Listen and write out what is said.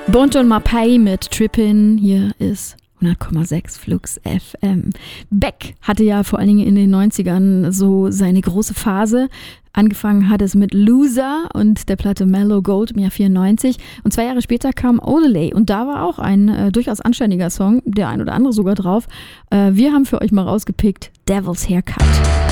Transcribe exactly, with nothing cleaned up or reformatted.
Bon John Mapai mit Trippin'. Hier ist hundert Komma sechs Flux F M. Beck hatte ja vor allen Dingen in den neunzigern so seine große Phase. Angefangen hat es mit Loser und der Platte Mellow Gold im Jahr vierundneunzig. Und zwei Jahre später kam Odelay. Und da war auch ein äh, durchaus anständiger Song, der ein oder andere sogar drauf. Äh, wir haben für euch mal rausgepickt Devil's Haircut.